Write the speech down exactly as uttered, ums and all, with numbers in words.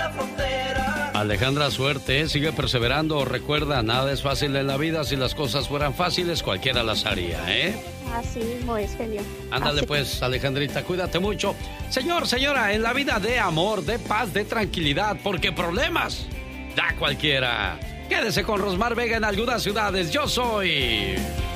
la frontera. Alejandra, suerte, ¿eh? Sigue perseverando. Recuerda, nada es fácil en la vida. Si las cosas fueran fáciles, cualquiera las haría, ¿eh? Así mismo es, genio. Ándale Así. pues, Alejandrita, cuídate mucho. Señor, señora, en la vida de amor, de paz, de tranquilidad, porque problemas da cualquiera. Quédese con Rosmar Vega en algunas ciudades. Yo soy...